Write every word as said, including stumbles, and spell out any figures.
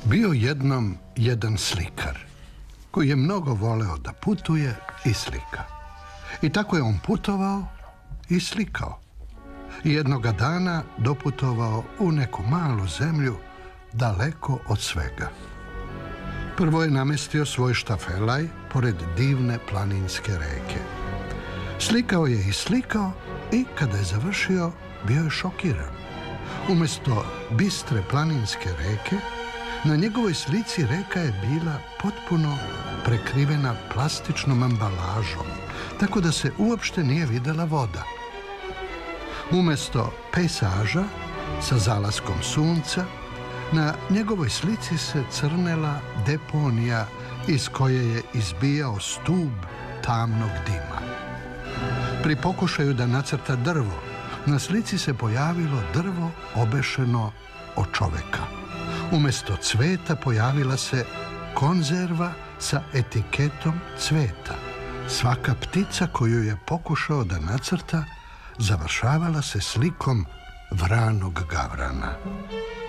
Bio jednom jedan slikar koji je mnogo voleo da putuje i slika. I tako je on putovao i slikao. I jednoga dana doputovao u neku malu zemlju daleko od svega. Prvo je namestio svoj štafelaj pored divne planinske reke. Slikao je i slikao i kada je završio bio je šokiran. Umjesto bistre planinske reke, na njegovoj slici reka je bila potpuno prekrivena plastičnom ambalažom, tako da se uopšte nije videla voda. Umjesto pejsaža sa zalaskom sunca, na njegovoj slici se crnela deponija iz koje je izbijao stub tamnog dima. Pri pokušaju da nacrta drvo, na slici se pojavilo drvo obešeno od čoveka. Umjesto cveta pojavila se konzerva sa etiketom cveta. Svaka ptica koju je pokušao da nacrta završavala se slikom vranog gavrana.